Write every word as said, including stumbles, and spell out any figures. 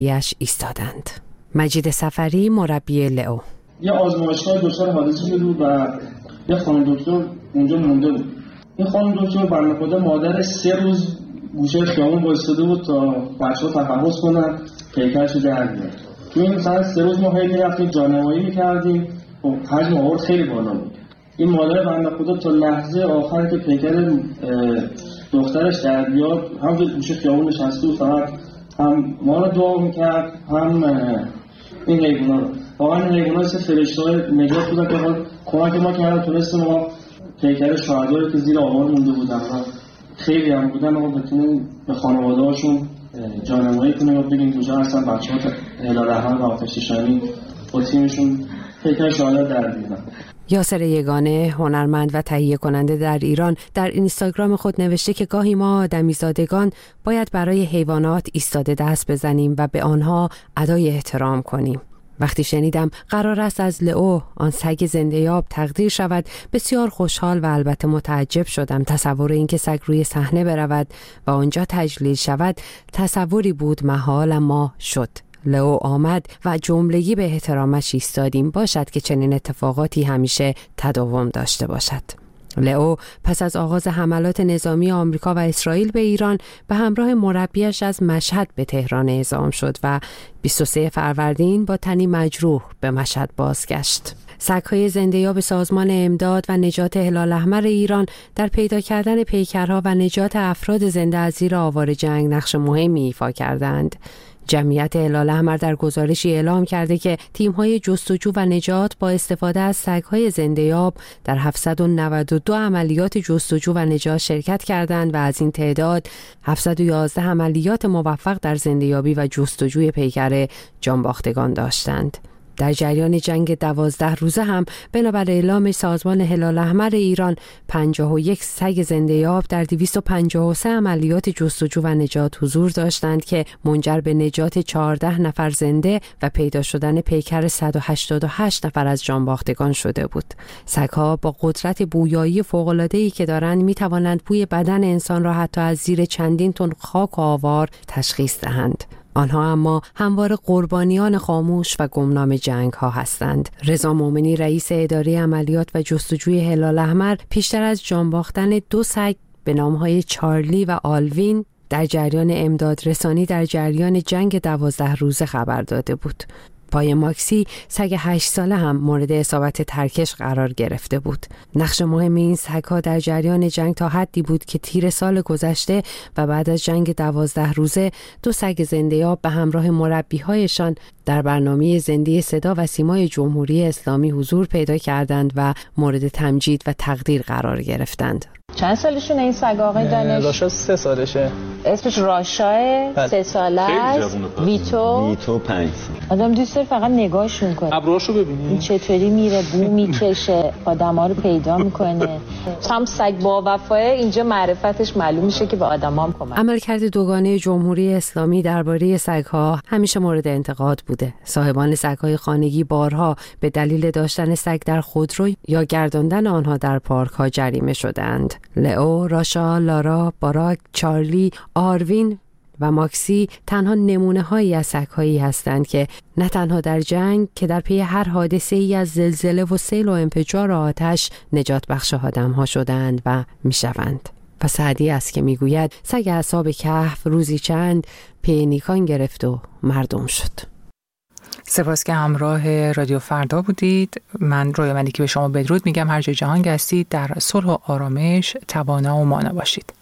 یش ایستادند. مجید سفری مربی لئو: یه آزمایشگاه دچار حادثه شده بود و یه خانم دکتر اونجا مونده بود. این خانم دکتر بنده خدا مادرش سه روز گوشه خیابون وایساده بود تا بچه‌ها تفحص کنن پیکرش در بیاد. تو این مثلا سه روز ما هی می‌رفتیم جانمایی می‌کردیم و حجم آورد خیلی بالا بود. این مادر بنده خدا تا لحظه آخر که پیکر دخترش در بیاد هم گوشه خیابون نشسته و فقط هم ما رو دعا می‌کرد هم این حیونا رو. واقعا این حیونا مثل فرشته‌های نجات بودن که حال کمک ما کردن تونستیم ما پیکر شهدایی که زیر آوار مونده بودن و خیلی هم بودن ما بتونیم به خانواده‌هاشون جانمایی کنیم و بگیم کجا هستن بچه‌ها هلال احمر و آتش‌نشانی با تیمشون پیکر شهدا در بیارن. یاسر یگانه، هنرمند و تهیه کننده در ایران، در اینستاگرام خود نوشته که گاهی ما آدمیزادگان باید برای حیوانات ایستاده دست بزنیم و به آنها ادای احترام کنیم. وقتی شنیدم قرار است از لئو، آن سگ زنده‌یاب، تقدیر شود، بسیار خوشحال و البته متعجب شدم. تصور اینکه سگ روی صحنه برود و آنجا تجلیل شود تصوری بود محال، اما شد. لئو آمد و جملگی به احترامش ایستادیم. باشد که چنین اتفاقاتی همیشه تداوم داشته باشد. لئو پس از آغاز حملات نظامی آمریکا و اسرائیل به ایران به همراه مربیش از مشهد به تهران اعزام شد و بیست و سوم فروردین با تنی مجروح به مشهد بازگشت. سگ‌های زنده‌یاب سازمان امداد و نجات هلال احمر ایران در پیدا کردن پیکرها و نجات افراد زنده از زیر آوار جنگ نقش مهمی ایفا کردند. جمعیت هلال احمر در گزارشی اعلام کرده که تیم‌های جستجو و نجات با استفاده از سگ‌های زنده‌یاب در هفتصد و نود و دو عملیات جستجو و نجات شرکت کردند و از این تعداد هفتصد و یازده عملیات موفق در زنده‌یابی و جستجوی پیکر جانباختگان داشتند. در جریان جنگ دوازده روزه هم بنابر اعلام سازمان هلال احمر ایران پنجاه و یک سگ زنده‌یاب در دویست و پنجاه و سه عملیات جستجو و نجات حضور داشتند که منجر به نجات چهارده نفر زنده و پیدا شدن پیکر صد و هشتاد و هشت نفر از جانباختگان شده بود. سگ‌ها با قدرت بویایی فوق‌العاده‌ای که دارند می‌توانند بوی بدن انسان را حتی از زیر چندین تن خاک و آوار تشخیص دهند. آنها اما همواره قربانیان خاموش و گمنام جنگ ها هستند. رضا مومنی رئیس اداره عملیات و جستجوی هلال احمر پیشتر از جان باختن دو سگ به نامهای چارلی و آلوین در جریان امداد رسانی در جریان جنگ دوازده روزه خبر داده بود. پای ماکسی سگ هشت ساله هم مورد اصابت ترکش قرار گرفته بود. نقش مهم این سگ‌ها در جریان جنگ تا حدی بود که تیر سال گذشته و بعد از جنگ دوازده روزه دو سگ زنده‌یاب به همراه مربی‌هایشان در برنامه زنده صدا و سیمای جمهوری اسلامی حضور پیدا کردند و مورد تمجید و تقدیر قرار گرفتند. چند سالشونه این سگ آقای دانش؟ راشا سه سالشه. اسمش راشاه، سه ساله است. ویتو ویتو پنج. آدم دوست داره فقط نگاهشون کنه. ابروهاشو ببینید. این چطوری میره بو میکشه، آدما رو پیدا میکنه. هم سگ با وفای اینجا معرفتش معلوم میشه که به آدمام کمک. عملکرد دوگانه جمهوری اسلامی درباره سگ‌ها همیشه مورد انتقاد بوده. صاحبان سگ‌های خانگی بارها به دلیل داشتن سگ در خودرو یا گرداندن آنها در پارک‌ها جریمه شدند. لئو، راشا، لارا، باراک، چارلی، آروین و ماکسی تنها نمونه هایی از سگ‌هایی هستند که نه تنها در جنگ که در پی هر حادثه ای از زلزله و سیل و انفجار آتش نجات بخش آدم ها شدند و می شوند. و سعدی است که می گوید سگ اصحاب کهف روزی چند پی نیکان گرفت و مردم شد. سپاس که همراه رادیو فردا بودید. من رویا ملیکی به شما بدرود میگم. هر جای جهان هستید در صلح و آرامش توانا و مانا باشید.